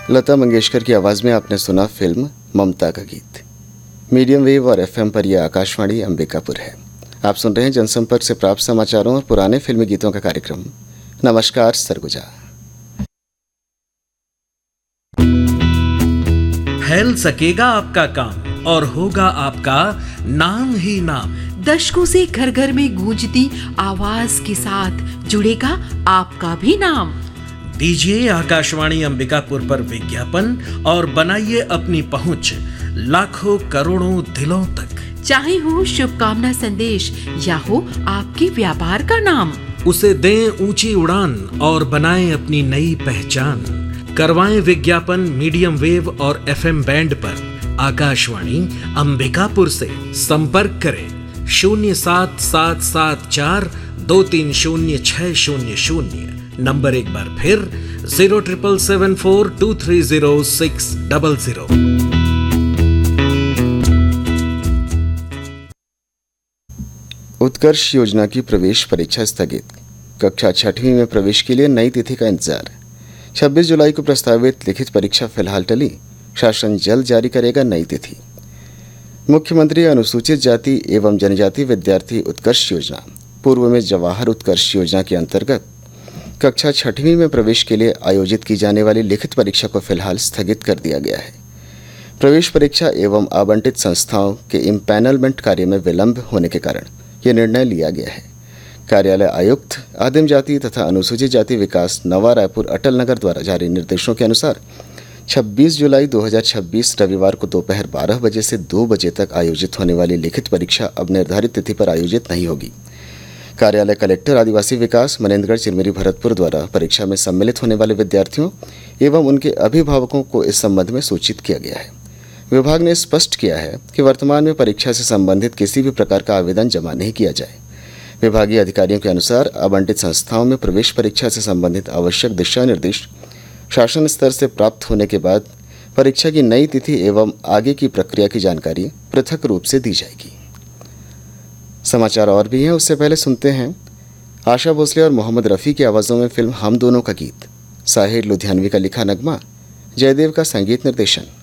लता मंगेशकर की आवाज़ में आपने सुना फिल्म ममता का गीत। मीडियम वेव और एफएम पर यह आकाशवाणी अंबिकापुर है। आप सुन रहे हैं जनसंपर्क से प्राप्त समाचारों और पुराने फिल्मी गीतों का कार्यक्रम नमस्कार सरगुजा। फैल सकेगा आपका काम और होगा आपका नाम ही नाम। दशकों से घर घर में गूंजती आवाज के साथ जुड़ेगा आपका भी नाम। दीजिए आकाशवाणी अंबिकापुर पर विज्ञापन और बनाइए अपनी पहुंच लाखों करोड़ों दिलों तक। चाहे हो शुभकामना संदेश या हो आपके व्यापार का नाम, उसे दें ऊंची उड़ान और बनाएं अपनी नई पहचान। करवाएं विज्ञापन मीडियम वेव और एफएम बैंड पर। आकाशवाणी अंबिकापुर से संपर्क करें 07774 230 नंबर एक बार फिर 07774230600। उत्कर्ष योजना की प्रवेश परीक्षा स्थगित। कक्षा 6वीं में प्रवेश के लिए नई तिथि का इंतजार। 26 जुलाई को प्रस्तावित लिखित परीक्षा फिलहाल टली। शासन जल्द जारी करेगा नई तिथि। मुख्यमंत्री अनुसूचित जाति एवं जनजाति विद्यार्थी उत्कर्ष योजना पूर्व में जवाहर उत्कर्ष योजना के अंतर्गत कक्षा 6वीं में प्रवेश के लिए आयोजित की जाने वाली लिखित परीक्षा को फिलहाल स्थगित कर दिया गया है। प्रवेश परीक्षा एवं आवंटित संस्थाओं के इम्पैनलमेंट कार्य में विलंब होने के कारण यह निर्णय लिया गया है। कार्यालय आयुक्त आदिम जाति तथा अनुसूचित जाति विकास नवा रायपुर अटल नगर द्वारा जारी निर्देशों के अनुसार 26 जुलाई 2026 रविवार को दोपहर 12 बजे से 2 बजे तक आयोजित होने वाली लिखित परीक्षा अब निर्धारित तिथि पर आयोजित नहीं होगी। कार्यालय कलेक्टर आदिवासी विकास मनेंद्रगढ़ चिरमिरी भरतपुर द्वारा परीक्षा में सम्मिलित होने वाले विद्यार्थियों एवं उनके अभिभावकों को इस संबंध में सूचित किया गया है। विभाग ने स्पष्ट किया है कि वर्तमान में परीक्षा से संबंधित किसी भी प्रकार का आवेदन जमा नहीं किया जाए। विभागीय अधिकारियों के अनुसार आवंटित संस्थाओं में प्रवेश परीक्षा से संबंधित आवश्यक दिशा निर्देश शासन स्तर से प्राप्त होने के बाद परीक्षा की नई तिथि एवं आगे की प्रक्रिया की जानकारी पृथक रूप से दी जाएगी। समाचार और भी हैं, उससे पहले सुनते हैं आशा भोसले और मोहम्मद रफ़ी की आवाज़ों में फिल्म हम दोनों का गीत। साहिर लुधियानवी का लिखा नगमा, जयदेव का संगीत निर्देशन।